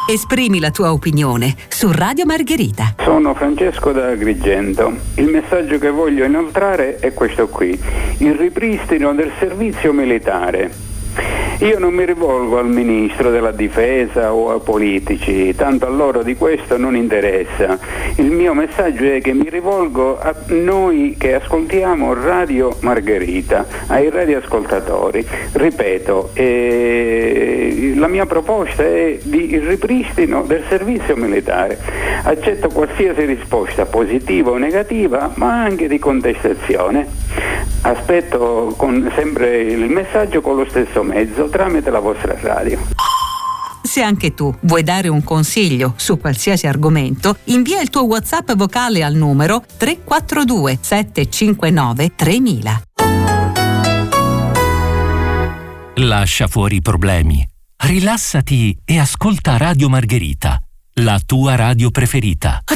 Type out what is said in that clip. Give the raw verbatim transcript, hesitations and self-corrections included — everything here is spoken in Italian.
Esprimi la tua opinione su Radio Margherita. Sono Francesco da Agrigento. Il messaggio che voglio inoltrare è questo qui: il ripristino del servizio militare. Io non mi rivolgo al ministro della difesa o a politici, tanto a loro di questo non interessa. Il mio messaggio è che mi rivolgo a noi che ascoltiamo Radio Margherita, ai radioascoltatori. Ripeto, eh, la mia proposta è di il ripristino del servizio militare. Accetto qualsiasi risposta, positiva o negativa, ma anche di contestazione. Aspetto con, sempre il messaggio con lo stesso mezzo, tramite la vostra radio. Se anche tu vuoi dare un consiglio su qualsiasi argomento, invia il tuo WhatsApp vocale al numero tre quattro due sette cinque nove tremila. Lascia fuori i problemi, rilassati e ascolta Radio Margherita, la tua radio preferita.